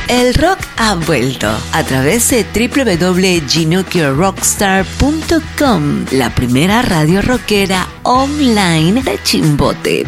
El rock ha vuelto a través de www.ginokyorrockstar.com, la primera radio rockera online de Chimbote.